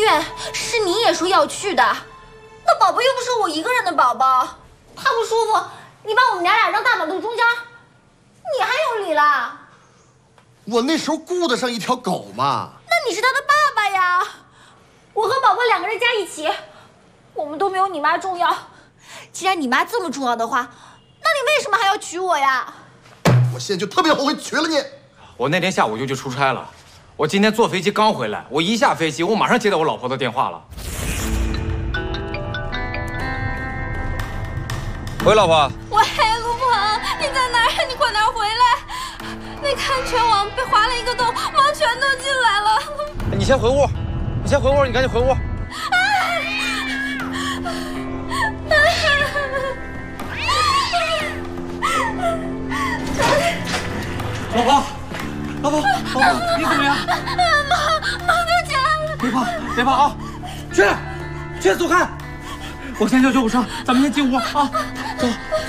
院是你也说要去的，那宝宝又不是我一个人的宝宝，他不舒服，你把我们俩扔大马路中间，你还有理了？ 我那时候顾得上一条狗吗？ 那你是他的爸爸呀！我和宝宝2个人加一起，我们都没有你妈重要。既然你妈这么重要的话，那你为什么还要娶我呀？ 我现在就特别后悔娶了你。 我那天下午就去出差了，我今天坐飞机刚回来，我一下飞机，我马上接到我老婆的电话了。喂，老婆。 喂，陆鹏，你在哪儿？你快点回来！那个安全网被划了一个洞，猫全都进来了。 你先回屋，你先回屋，你赶紧回屋。老婆，老婆，你怎么样？ 猫都夹了。 别怕，别怕啊！去走开！我先叫救护车，咱们先进屋啊！走。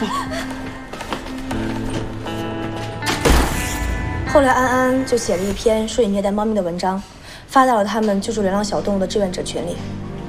后来安安就写了一篇说你虐待猫咪的文章，发到了他们救助流浪小动物的志愿者群里。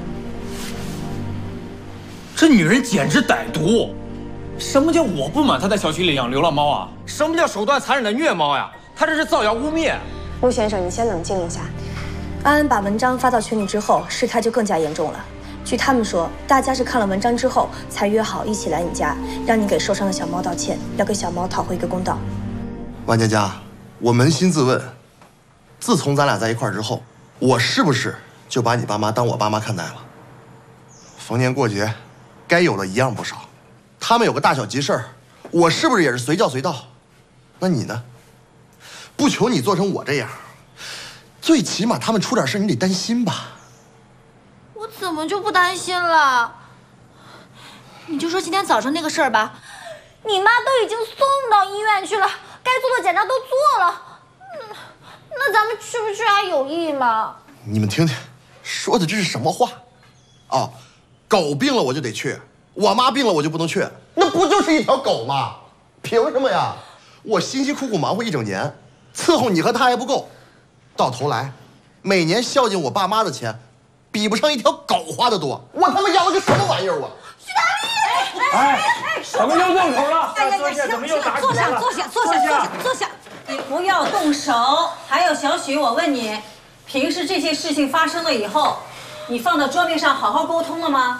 这女人简直歹毒！什么叫我不满她在小区里养流浪猫啊？什么叫手段残忍的虐猫呀？她这是造谣污蔑！ 陆先生，你先冷静一下。安安把文章发到群里之后，事态就更加严重了。据他们说，大家是看了文章之后才约好一起来你家，让你给受伤的小猫道歉，要给小猫讨回一个公道。 万佳佳，我扪心自问，自从咱俩在一块儿之后，我是不是就把你爸妈当我爸妈看待了？逢年过节，该有的一样不少。他们有个大小急事儿，我是不是也是随叫随到？那你呢？不求你做成我这样，最起码他们出点事你得担心吧？ 我怎么就不担心了？你就说今天早上那个事儿吧，你妈都已经送到医院去了，该做的检查都做了，那咱们去不去还有意义吗？ 你们听听，说的这是什么话？哦，狗病了我就得去，我妈病了我就不能去，那不就是一条狗吗？凭什么呀？我辛辛苦苦忙活一整年，伺候你和他还不够，到头来，每年孝敬我爸妈的钱，比不上一条狗花的多。我他妈养了个什么玩意儿我？ 徐大力， 怎么又动手了？ 坐下， 怎么又打起来了？ 坐下。你不要动手。还有小许，我问你，平时这些事情发生了以后，你放到桌面上好好沟通了吗？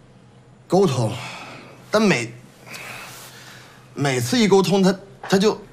沟通，但每次一沟通，他就